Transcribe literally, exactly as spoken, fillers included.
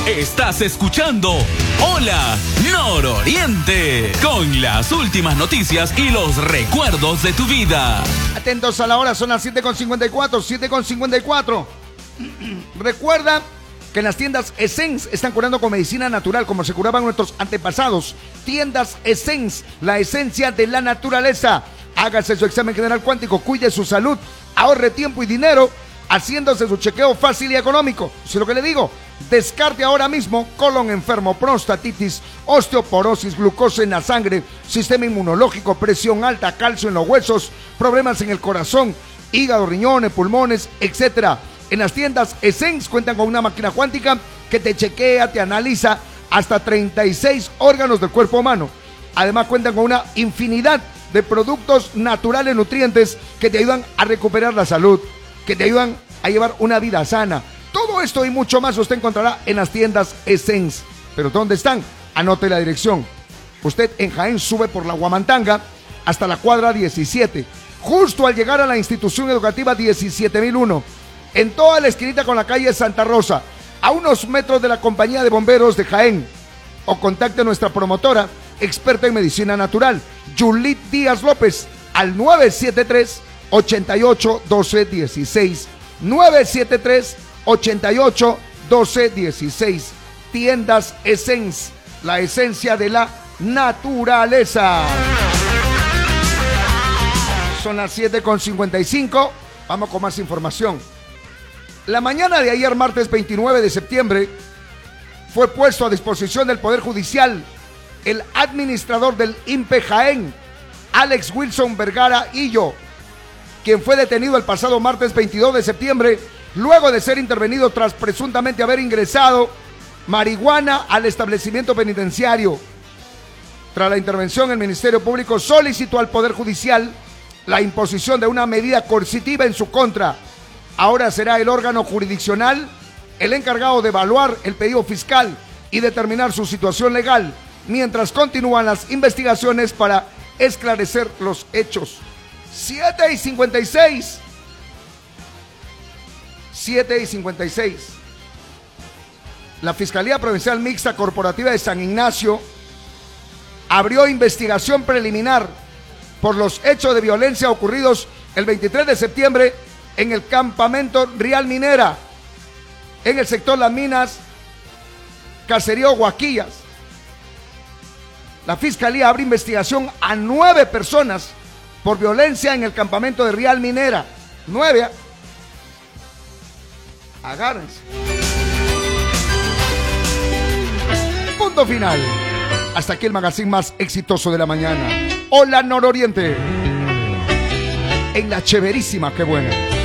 Estás escuchando Hola Nororiente, con las últimas noticias y los recuerdos de tu vida. Atentos a la hora, son las siete con cincuenta y cuatro, siete con cincuenta y cuatro. Recuerda que en las tiendas Essence están curando con medicina natural, como se curaban nuestros antepasados. Tiendas Essence, la esencia de la naturaleza. Hágase su examen general cuántico, cuide su salud, ahorre tiempo y dinero haciéndose su chequeo fácil y económico. Si lo que le digo, descarte ahora mismo colon enfermo, prostatitis, osteoporosis, glucosa en la sangre, sistema inmunológico, presión alta, calcio en los huesos, problemas en el corazón, hígado, riñones, pulmones, etcétera. En las tiendas Essence cuentan con una máquina cuántica que te chequea, te analiza hasta treinta y seis órganos del cuerpo humano. Además cuentan con una infinidad de productos naturales nutrientes que te ayudan a recuperar la salud, que te ayudan a llevar una vida sana. Todo esto y mucho más usted encontrará en las tiendas Essence. ¿Pero dónde están? Anote la dirección. Usted en Jaén sube por la Huamantanga hasta la cuadra diecisiete, justo al llegar a la institución educativa diecisiete mil uno, en toda la esquinita con la calle Santa Rosa, a unos metros de la compañía de bomberos de Jaén. O contacte a nuestra promotora, experta en medicina natural, Yulit Díaz López, al nueve siete tres, ochenta y ocho, doce, dieciséis. nueve siete tres, ochenta y ocho, doce, dieciséis. Tiendas Essence, la esencia de la naturaleza. Son las siete con cincuenta y cinco. Vamos con más información. La mañana de ayer, martes veintinueve de septiembre, fue puesto a disposición del Poder Judicial el administrador del I N P E Jaén, Alex Wilson Vergara Illo, quien fue detenido el pasado martes veintidós de septiembre, luego de ser intervenido tras presuntamente haber ingresado marihuana al establecimiento penitenciario. Tras la intervención, el Ministerio Público solicitó al Poder Judicial la imposición de una medida coercitiva en su contra. Ahora será el órgano jurisdiccional el encargado de evaluar el pedido fiscal y determinar su situación legal, mientras continúan las investigaciones para esclarecer los hechos. siete y cincuenta y seis. siete y cincuenta y seis. La Fiscalía Provincial Mixta Corporativa de San Ignacio abrió investigación preliminar por los hechos de violencia ocurridos el veintitrés de septiembre en el campamento Real Minera, en el sector Las Minas, Caserío Guaquillas. La Fiscalía abre investigación a nueve personas por violencia en el campamento de Real Minera. Nueve. Agárrense. Punto final. Hasta aquí el magazine más exitoso de la mañana. Hola Nororiente. En la chéverísima, qué buena.